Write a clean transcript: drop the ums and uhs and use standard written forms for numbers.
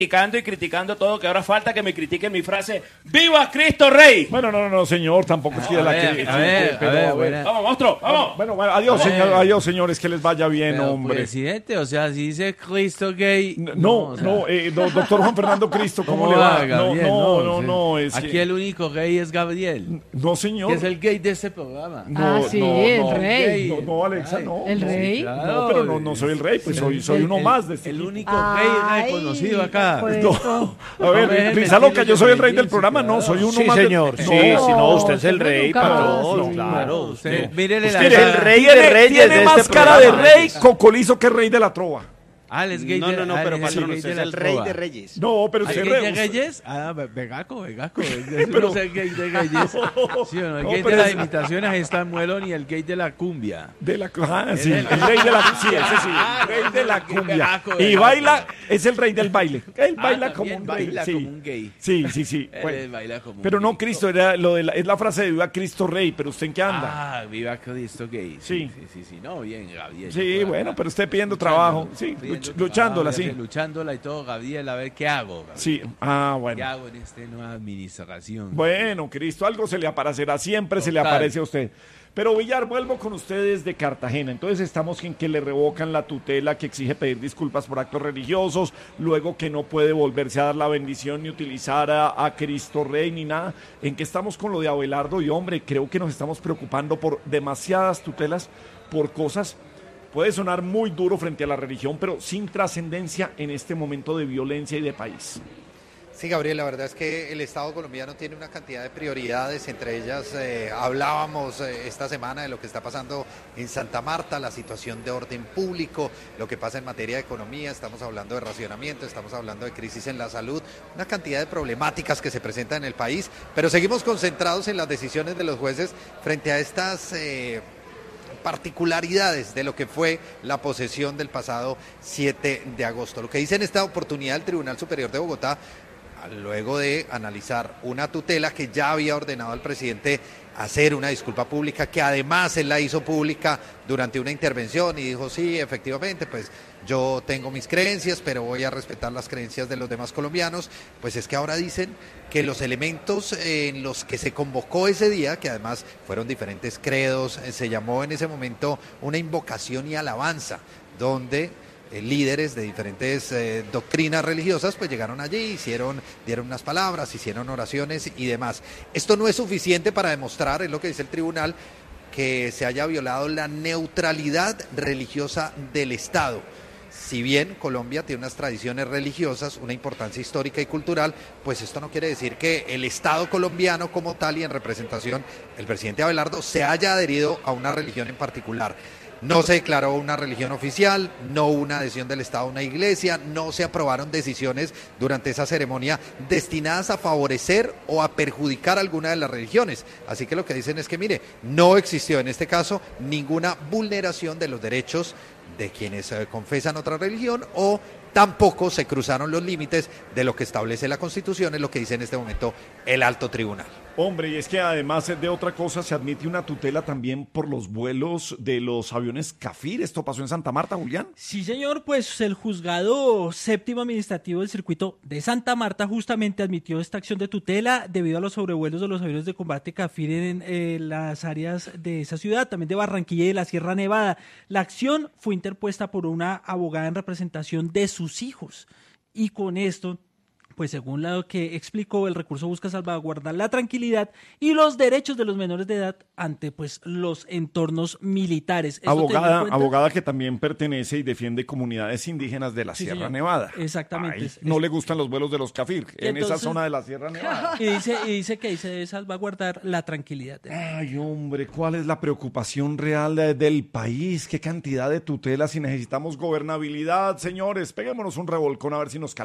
criticando y criticando todo, que ahora falta que me critiquen mi frase ¡Viva Cristo Rey! Bueno, no, señor, tampoco es que la que... A ver. Vamos, monstruo, vamos. Bueno, adiós, señores, que les vaya bien, Pero, hombre. presidente, o sea, si dice Cristo gay... Doctor Juan Fernando Cristo, ¿cómo le va? No, es Aquí que... el único gay es Gabriel, No, señor. que es el gay de este programa. El rey. No, Alexa, no. ¿El rey? No, pero no soy el rey, pues soy uno más de este El equipo. único gay reconocido acá. No, a ver, Risa Loca, yo soy el rey del programa, no, soy uno más. Sí, señor, usted es el rey para todos, sí. claro. Mírele la Usted es el cara. rey de reyes Tiene de más este cara de programa. rey Cocolizo que rey de la trova. Él es gay No, pero él es patrón, gay usted de es la el rey trova. de reyes. No, pero ¿Hay usted gay de usted- Reyes? Vegaco. Pero- Pero no sé el gay de Reyes. Sí, o no, el No, gay pero de las es- imitaciones está Muelón y el gay de la cumbia. de la sí, el rey de la sí, ese sí, el rey de la cumbia. Y baila, es el rey del baile. Él baila como un rey. baila Sí. como un gay. Sí. Él Bueno, baila como un pero no, gay. Cristo, era es la frase de viva Cristo Rey, pero usted en qué anda. Viva Cristo gay. Sí. Sí. No, bien, Gabriel. Sí, bueno, pero usted pidiendo trabajo, sí, luchándola, sí. Luchándola y todo, Gabriel, a ver qué hago. Gabriel. Sí, ¿Qué bueno. hago en esta nueva administración? Bueno, Cristo, algo se le aparecerá, siempre se le Total. aparece a usted. Pero Villar, vuelvo con ustedes de Cartagena. Entonces estamos en que le revocan la tutela, que exige pedir disculpas por actos religiosos, luego que no puede volverse a dar la bendición ni utilizar a Cristo Rey ni nada. ¿En qué estamos con lo de Abelardo? Y hombre, creo que nos estamos preocupando por demasiadas tutelas, por cosas. Puede sonar muy duro frente a la religión, pero sin trascendencia en este momento de violencia y de país. Sí, Gabriel, la verdad es que el Estado colombiano tiene una cantidad de prioridades, entre ellas hablábamos esta semana de lo que está pasando en Santa Marta, la situación de orden público, lo que pasa en materia de economía, estamos hablando de racionamiento, estamos hablando de crisis en la salud, una cantidad de problemáticas que se presentan en el país, pero seguimos concentrados en las decisiones de los jueces frente a estas particularidades de lo que fue la posesión del pasado 7 de agosto. Lo que dice en esta oportunidad el Tribunal Superior de Bogotá, luego de analizar una tutela que ya había ordenado al presidente hacer una disculpa pública, que además él la hizo pública durante una intervención y dijo, sí, efectivamente, pues yo tengo mis creencias, pero voy a respetar las creencias de los demás colombianos, pues es que ahora dicen que los elementos en los que se convocó ese día, que además fueron diferentes credos, se llamó en ese momento una invocación y alabanza, donde líderes de diferentes doctrinas religiosas pues llegaron allí, dieron unas palabras, hicieron oraciones y demás. Esto no es suficiente para demostrar, es lo que dice el tribunal, que se haya violado la neutralidad religiosa del Estado. Si bien Colombia tiene unas tradiciones religiosas, una importancia histórica y cultural, pues esto no quiere decir que el Estado colombiano como tal y en representación, el presidente Abelardo, se haya adherido a una religión en particular. No se declaró una religión oficial, no hubo una adhesión del Estado a una iglesia, no se aprobaron decisiones durante esa ceremonia destinadas a favorecer o a perjudicar alguna de las religiones. Así que lo que dicen es que, mire, no existió en este caso ninguna vulneración de los derechos de quienes confesan otra religión o tampoco se cruzaron los límites de lo que establece la Constitución, es lo que dice en este momento el alto tribunal. Hombre, y es que además de otra cosa se admite una tutela también por los vuelos de los aviones Cafir. ¿Esto pasó en Santa Marta, Julián? Sí, señor, pues el juzgado séptimo administrativo del circuito de Santa Marta justamente admitió esta acción de tutela debido a los sobrevuelos de los aviones de combate Cafir en las áreas de esa ciudad, también de Barranquilla y de la Sierra Nevada. La acción fue interpuesta por una abogada en representación de sus hijos y con esto, pues según lo que explicó, el recurso busca salvaguardar la tranquilidad y los derechos de los menores de edad ante pues los entornos militares. Abogada que también pertenece y defiende comunidades indígenas de la Sí, Sierra señor. Nevada. Exactamente. No le gustan los vuelos de los Cafir en esa Entonces- zona de la Sierra Nevada. Y dice que ahí se debe salvaguardar la tranquilidad. Ay, hombre, ¿cuál es la preocupación real del país? ¿Qué cantidad de tutelas? Si necesitamos gobernabilidad, señores, peguémonos un revolcón a ver si nos